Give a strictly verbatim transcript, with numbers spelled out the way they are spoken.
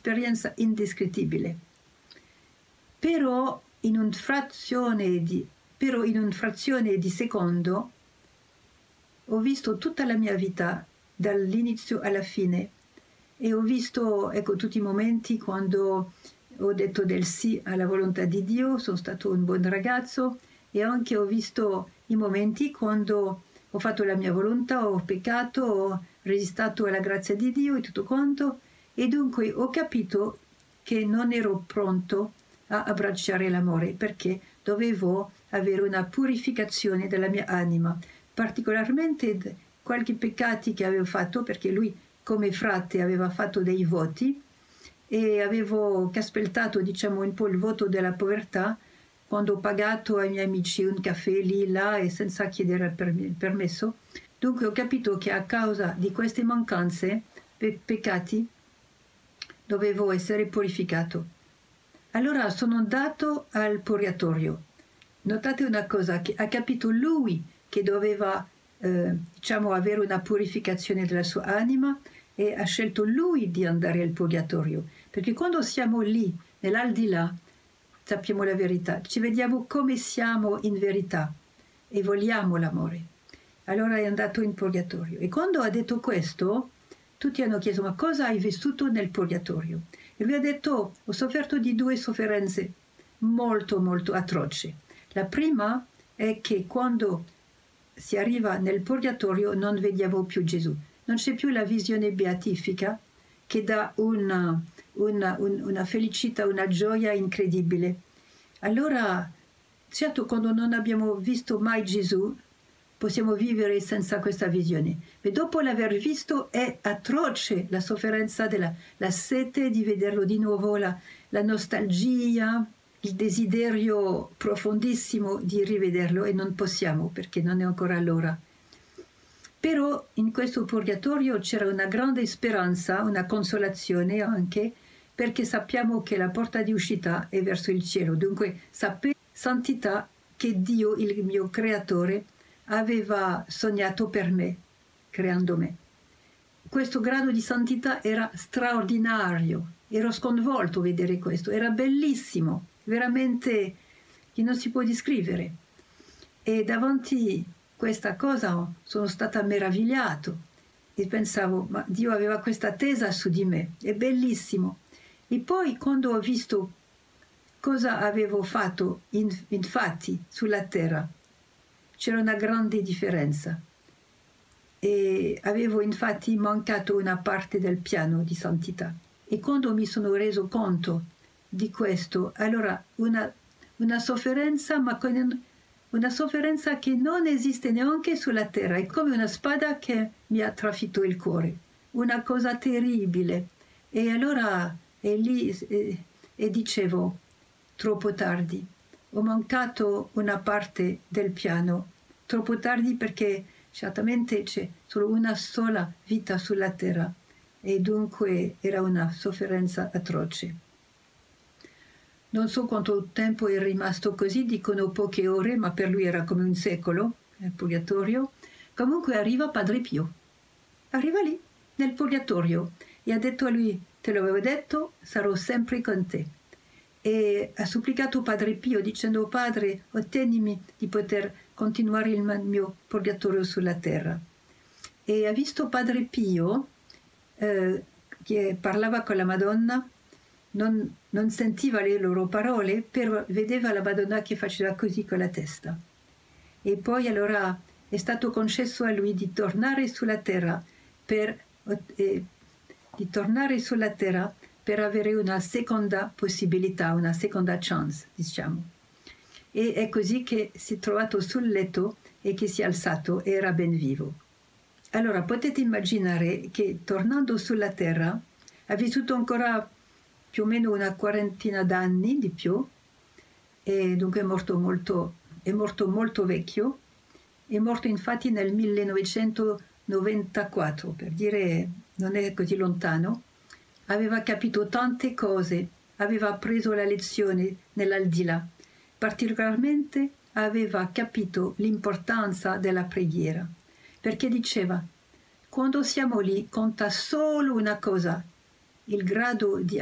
un'esperienza indescrittibile. Però in, un frazione di, però in una frazione di secondo ho visto tutta la mia vita, dall'inizio alla fine, e ho visto, ecco, tutti i momenti quando ho detto del sì alla volontà di Dio, sono stato un buon ragazzo, e anche ho visto i momenti quando ho fatto la mia volontà, ho peccato, ho resistito alla grazia di Dio e tutto quanto, e dunque ho capito che non ero pronto a abbracciare l'amore, perché dovevo avere una purificazione della mia anima, particolarmente qualche peccati che avevo fatto, perché lui come frate aveva fatto dei voti e avevo caspettato, diciamo, un po' il voto della povertà quando ho pagato ai miei amici un caffè lì, là, e senza chiedere il permesso. Dunque ho capito che a causa di queste mancanze, pe- peccati, dovevo essere purificato. Allora sono andato al purgatorio. Notate una cosa, che ha capito lui che doveva eh, diciamo avere una purificazione della sua anima, e ha scelto lui di andare al purgatorio, perché quando siamo lì, nell'aldilà, sappiamo la verità, ci vediamo come siamo in verità e vogliamo l'amore. Allora è andato in purgatorio, e quando ha detto questo tutti hanno chiesto: ma cosa hai vissuto nel purgatorio? E lui ha detto: ho sofferto di due sofferenze molto molto atroci. La prima è che quando si arriva nel purgatorio non vediamo più Gesù, non c'è più la visione beatifica che dà una, una, un, una felicità, una gioia incredibile. Allora, certo, quando non abbiamo visto mai Gesù, possiamo vivere senza questa visione. Ma dopo l'aver visto è atroce la sofferenza, della, la sete di vederlo di nuovo, la, la nostalgia, il desiderio profondissimo di rivederlo, e non possiamo perché non è ancora l'ora. Però in questo purgatorio c'era una grande speranza, una consolazione anche, perché sappiamo che la porta di uscita è verso il cielo. Dunque sapere santità che Dio, il mio creatore, aveva sognato per me, creando me. Questo grado di santità era straordinario, ero sconvolto a vedere questo, era bellissimo, veramente che non si può descrivere. E davanti a questa cosa sono stata meravigliato e pensavo: ma Dio aveva questa attesa su di me, è bellissimo. E poi quando ho visto cosa avevo fatto in, infatti sulla terra, c'era una grande differenza, e avevo infatti mancato una parte del piano di santità. E quando mi sono reso conto di questo, allora una, una sofferenza, ma con una sofferenza che non esiste neanche sulla terra, è come una spada che mi ha trafitto il cuore, una cosa terribile. E allora è lì e, e dicevo: troppo tardi, ho mancato una parte del piano, troppo tardi, perché certamente c'è solo una sola vita sulla terra, e dunque era una sofferenza atroce. Non so quanto tempo è rimasto così, dicono poche ore, ma per lui era come un secolo, nel purgatorio. Comunque arriva Padre Pio, arriva lì, nel purgatorio, e ha detto a lui: te l'avevo detto, sarò sempre con te. E ha supplicato Padre Pio dicendo: Padre, ottenimi di poter continuare il mio purgatorio sulla terra. E ha visto Padre Pio eh, che parlava con la Madonna, non, non sentiva le loro parole, però vedeva la Madonna che faceva così con la testa. E poi allora è stato concesso a lui di tornare sulla terra per, eh, di tornare sulla terra per avere una seconda possibilità, una seconda chance, diciamo. E è così che si è trovato sul letto e che si è alzato e era ben vivo. Allora potete immaginare che tornando sulla terra ha vissuto ancora più o meno una quarantina d'anni di più, e dunque è morto molto, è morto molto vecchio, è morto infatti nel millenovecentonovantaquattro, per dire non è così lontano. Aveva capito tante cose, aveva preso la lezione nell'aldilà, particolarmente aveva capito l'importanza della preghiera, perché diceva: quando siamo lì conta solo una cosa, il grado di